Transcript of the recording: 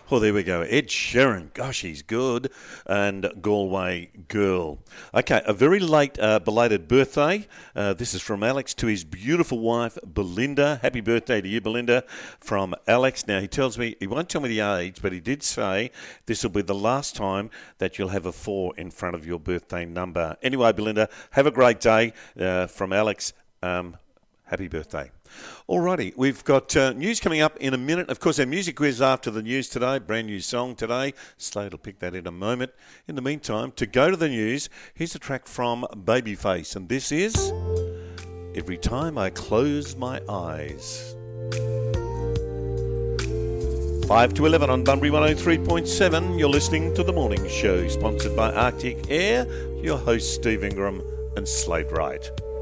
Well, there we go. Ed Sheeran. Gosh, he's good. And Galway Girl. Okay, a very late belated birthday. This is from Alex to his beautiful wife, Belinda. Happy birthday to you, Belinda, from Alex. Now, he tells me, he won't tell me the age, but he did say this will be the last time that you'll have a 4 in front of your birthday number. Anyway, Belinda, have a great day. From Alex, happy birthday. Alrighty, we've got news coming up in a minute. Of course, our music quiz after the news today. Brand new song today. Slade will pick that in a moment. In the meantime, to go to the news, here's a track from Babyface. And this is Every Time I Close My Eyes. 5 to 11 on Bunbury 103.7. You're listening to The Morning Show, sponsored by Arctic Air. Your host, Steve Ingram and Slade Wright.